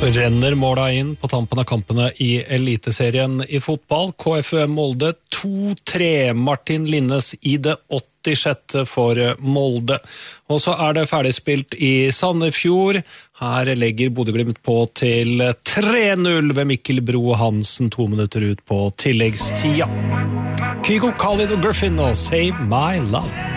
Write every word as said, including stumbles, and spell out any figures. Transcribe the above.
Renner måla inn på tampen av kampene i Eliteserien i fotball. K F U M Molde to tre. Martin Linnes i det åttisjette for Molde. Og så er det ferdigspilt i Sandefjord. Her legger Bodø/Glimt på til tre null ved Mikkel Bro Hansen to minutter ut på tilleggstida. Kygo, Khalid og Griffin og Save My Love.